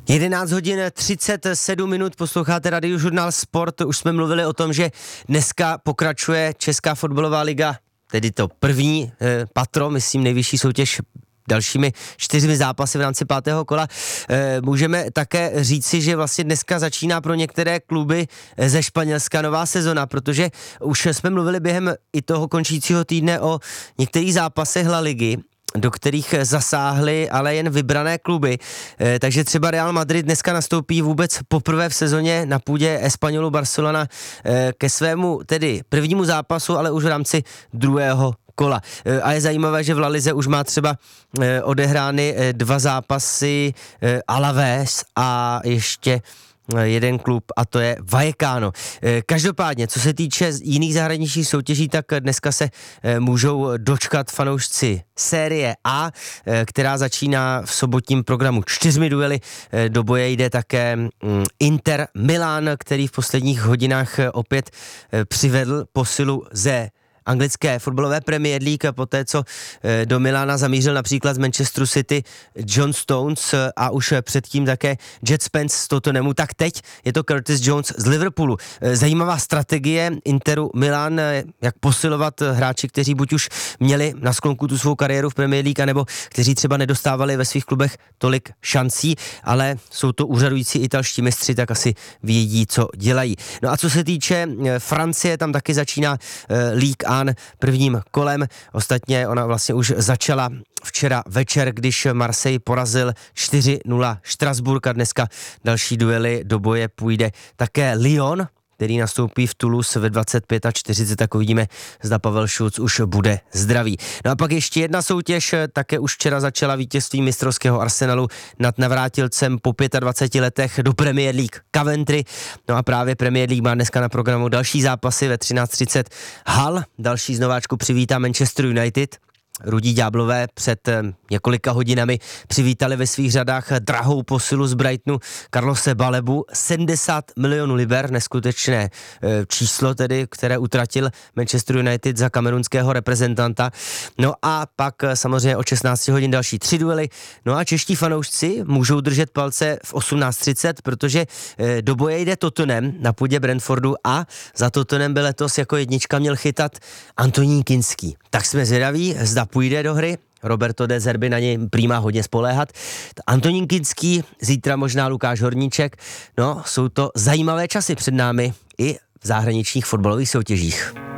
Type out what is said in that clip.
11 hodin 37 minut, posloucháte Radiožurnál Sport. Už jsme mluvili o tom, že dneska pokračuje Česká fotbalová liga, tedy to první patro, myslím nejvyšší soutěž, dalšími 4 zápasy v rámci 5. kola. Můžeme také říci, že vlastně dneska začíná pro některé kluby ze Španělska nová sezona, protože už jsme mluvili během i toho končícího týdne o některých zápasech La Ligy, do kterých zasáhly ale jen vybrané kluby. Takže třeba Real Madrid dneska nastoupí vůbec poprvé v sezóně na půdě Españolu Barcelona ke svému tedy prvnímu zápasu, ale už v rámci druhého kola. A je zajímavé, že v La Lize už má třeba odehrány 2 zápasy Alavés a ještě jeden klub, a to je Vallecano. Každopádně, co se týče jiných zahraničních soutěží, tak dneska se můžou dočkat fanoušci série A, která začíná v sobotním programu 4 duely. Do boje jde také Inter Milan, který v posledních hodinách opět přivedl posilu ze anglické fotbalové Premier League, poté co do Milána zamířil například z Manchesteru City John Stones a už předtím také Jet Spence z Tottenhamu, tak teď je to Curtis Jones z Liverpoolu. Zajímavá strategie Interu Milan, jak posilovat hráči, kteří buď už měli na sklonku tu svou kariéru v Premier League, anebo kteří třeba nedostávali ve svých klubech tolik šancí, ale jsou to úřadující italští mistři, tak asi vědí, co dělají. No a co se týče Francie, tam taky začíná Ligue 1 prvním kolem. Ostatně ona vlastně už začala včera večer, když Marseille porazil 4-0 Štrasburg a dneska další duely do boje půjde také Lyon, který nastoupí v Toulouse ve 25:40, tak uvidíme, zda Pavel Šulc už bude zdravý. No a pak ještě jedna soutěž, také už včera začala vítězství mistrovského Arsenalu nad navrátilcem po 25 letech do Premier League Coventry. No a právě Premier League má dneska na programu další zápasy ve 13:30. Hull, další z nováčku, přivítá Manchester United. Rudí ďáblové před několika hodinami přivítali ve svých řadách drahou posilu z Brightonu Carlose Balebu, 70 milionů liber, neskutečné číslo tedy, které utratil Manchester United za kamerunského reprezentanta. No a pak samozřejmě o 16 hodin další 3 duely. No a čeští fanoušci můžou držet palce v 18:30, protože do boje jde Tottenham na půdě Brentfordu a za Tottenham by letos jako jednička měl chytat Antonín Kinský. Tak jsme zvědaví, zda půjde do hry. Roberto De Zerbi na něj prý má hodně spoléhat. Antonín Kinský, zítra možná Lukáš Horníček. No, jsou to zajímavé časy před námi i v zahraničních fotbalových soutěžích.